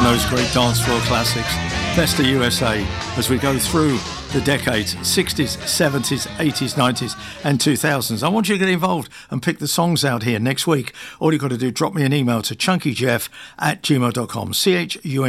those great dance floor classics. Festa USA, as we go through the decades, 60s, 70s, 80s, 90s and 2000s. I want you to get involved and pick the songs out here next week. All you've got to do, drop me an email to chunkyjeff@gmail.com,